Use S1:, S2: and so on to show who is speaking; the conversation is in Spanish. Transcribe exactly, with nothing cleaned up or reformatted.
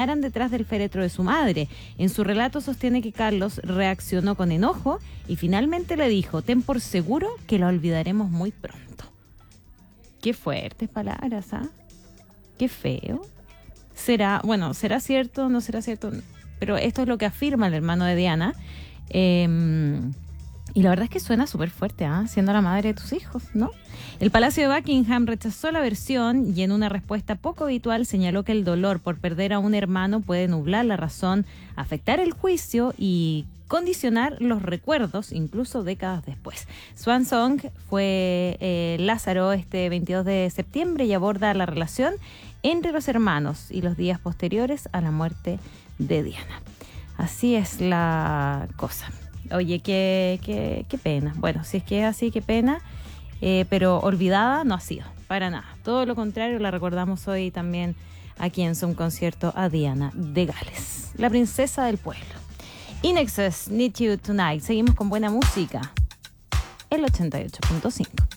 S1: caminaran detrás del féretro de su madre. En su relato sostiene que Carlos reaccionó con enojo y finalmente le dijo: ten por seguro que lo olvidaremos muy pronto. Qué fuertes palabras, ¿ah? ¿eh? Qué feo. ¿Será, bueno, será cierto, no será cierto? Pero esto es lo que afirma el hermano de Diana. Eh, y la verdad es que suena súper fuerte, ¿ah? ¿eh? Siendo la madre de tus hijos, ¿no? El Palacio de Buckingham rechazó la versión y en una respuesta poco habitual señaló que el dolor por perder a un hermano puede nublar la razón, afectar el juicio y condicionar los recuerdos, incluso décadas después. Swan Song fue eh, Lázaro este veintidós de septiembre y aborda la relación entre los hermanos y los días posteriores a la muerte de Diana. Así es la cosa. Oye, qué, qué, qué pena. Bueno, si es que es así, qué pena. Eh, pero olvidada no ha sido, para nada. Todo lo contrario, la recordamos hoy también aquí en Zoom Concierto a Diana de Gales, la princesa del pueblo. In Excess, Need You Tonight. Seguimos con buena música. El ochenta y ocho punto cinco.